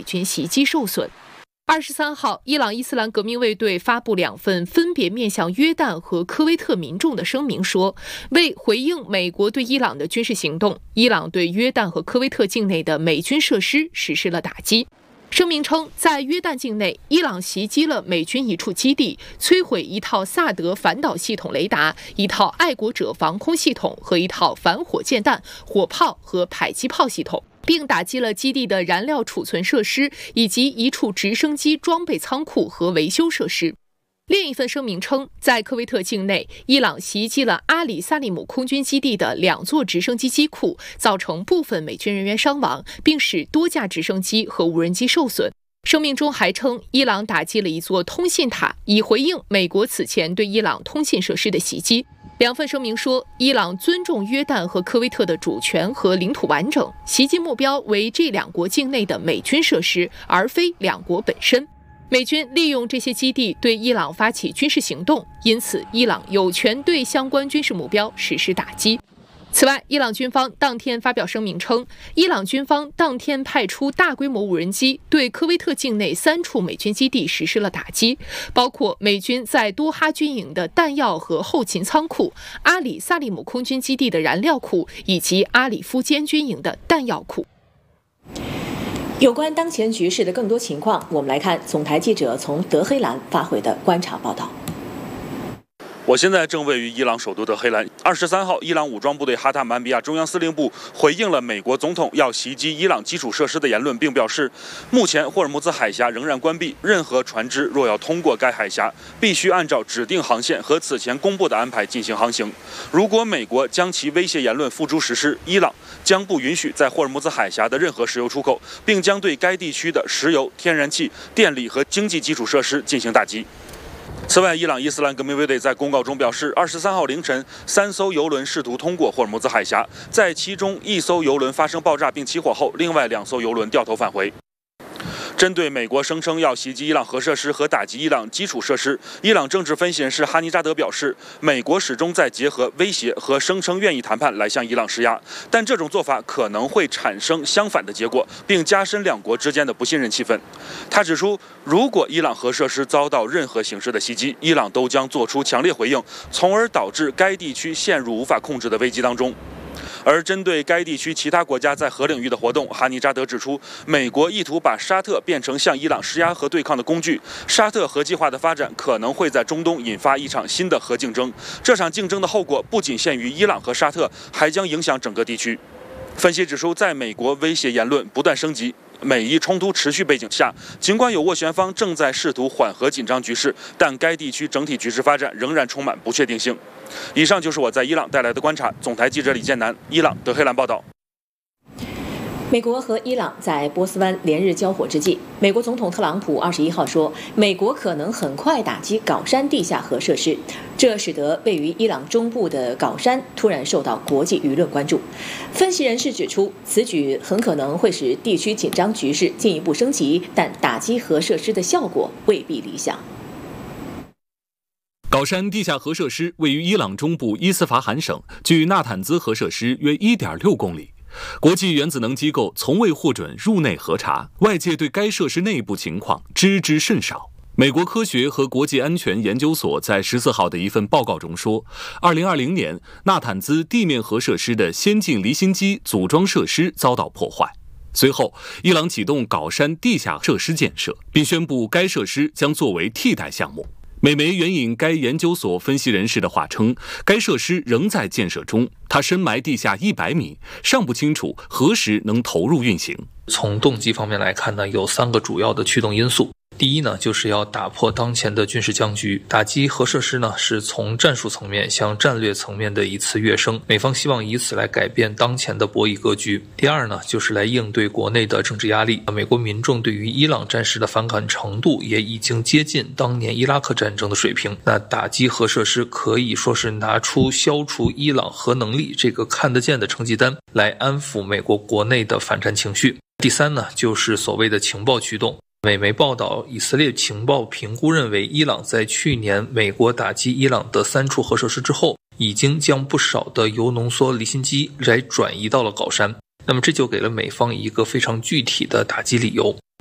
军袭击受损。23号，伊朗伊斯兰革命卫队发布2份分别面向约旦和科威特民众的声明说，为回应美国对伊朗的军事行动，伊朗对约旦和科威特境内的美军设施实施了打击。声明称，在约旦境内，伊朗袭击了美军一处基地，摧毁一套萨德反导系统雷达、一套爱国者防空系统和一套反火箭弹、火炮和迫击炮系统，并打击了基地的燃料储存设施以及一处直升机装备仓库和维修设施。另一份声明称，在科威特境内，伊朗袭击了阿里萨利姆空军基地的2座直升机机库，造成部分美军人员伤亡，并使多架直升机和无人机受损。声明中还称，伊朗打击了一座通信塔，以回应美国此前对伊朗通信设施的袭击。2份声明说，伊朗尊重约旦和科威特的主权和领土完整，袭击目标为这2国境内的美军设施，而非2国本身。美军利用这些基地对伊朗发起军事行动，因此伊朗有权对相关军事目标实施打击。此外，伊朗军方当天发表声明称，伊朗军方当天派出大规模无人机对科威特境内3处美军基地实施了打击，包括美军在多哈军营的弹药和后勤仓库、阿里萨利姆空军基地的燃料库以及阿里夫坚军营的弹药库。 有关当前局势的更多情况，我们来看总台记者从德黑兰发回的观察报道。 我现在正位于伊朗首都德黑兰。23号，伊朗武装部队哈塔曼比亚中央司令部回应了美国总统要袭击伊朗基础设施的言论，并表示，目前霍尔木兹海峡仍然关闭，任何船只若要通过该海峡，必须按照指定航线和此前公布的安排进行航行。如果美国将其威胁言论付诸实施，伊朗将不允许在霍尔木兹海峡的任何石油出口，并将对该地区的石油、天然气、电力和经济基础设施进行打击。此外，伊朗伊斯兰革命卫队在公告中表示，23号凌晨，3艘油轮试图通过霍尔木兹海峡，在其中1艘油轮发生爆炸并起火后，另外2艘油轮掉头返回。针对美国声称要袭击伊朗核设施和打击伊朗基础设施，伊朗政治分析人士哈尼扎德表示，美国始终在结合威胁和声称愿意谈判来向伊朗施压，但这种做法可能会产生相反的结果，并加深2国之间的不信任气氛。他指出，如果伊朗核设施遭到任何形式的袭击，伊朗都将做出强烈回应，从而导致该地区陷入无法控制的危机当中。而针对该地区其他国家在核领域的活动，哈尼扎德指出，美国意图把沙特变成向伊朗施压和对抗的工具。沙特核计划的发展可能会在中东引发一场新的核竞争，这场竞争的后果不仅限于伊朗和沙特，还将影响整个地区。分析指出，在美国威胁言论不断升级、美伊冲突持续背景下，尽管有斡旋方正在试图缓和紧张局势，但该地区整体局势发展仍然充满不确定性。以上就是我在伊朗带来的观察。总台记者李建南，伊朗德黑兰报道。 美国和伊朗在波斯湾连日交火之际，美国总统特朗普21号说，美国可能很快打击皋山地下核设施，这使得位于伊朗中部的皋山突然受到国际舆论关注。分析人士指出，此举很可能会使地区紧张局势进一步升级，但打击核设施的效果未必理想。 皋山地下核设施位于伊朗中部伊斯法罕省，距纳坦兹核设施约 1.6 公里。国际原子能机构从未获准入内核查，外界对该设施内部情况知之甚少。美国科学和国际安全研究所在14号的一份报告中说，2020年纳坦兹地面核设施的先进离心机组装设施遭到破坏。随后，伊朗启动皋山地下设施建设，并宣布该设施将作为替代项目。美媒援引该研究所分析人士的话称，该设施仍在建设中，它深埋地下100米，尚不清楚何时能投入运行。 从动机方面来看呢，有3个主要的驱动因素。第一呢，就是要打破当前的军事僵局，打击核设施呢，是从战术层面向战略层面的一次跃升，美方希望以此来改变当前的博弈格局。第二呢，就是来应对国内的政治压力。美国民众对于伊朗战事的反感程度也已经接近当年伊拉克战争的水平，那打击核设施可以说是拿出消除伊朗核能力这个看得见的成绩单来安抚美国国内的反战情绪。第三呢，就是所谓的情报驱动。美媒报道，以色列情报评估认为，伊朗在去年美国打击伊朗的3处核设施之后，已经将不少的铀浓缩离心机来转移到了皋山。那么这就给了美方一个非常具体的打击理由。